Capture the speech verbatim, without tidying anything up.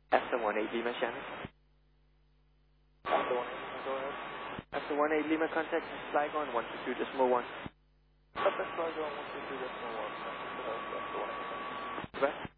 After one eight Lima, Shannon. After one eight, go ahead. After one eight Lima, contact Saigon one two two decimal one. Up that's Saigon one two two decimal one. After one eight. Goodbye.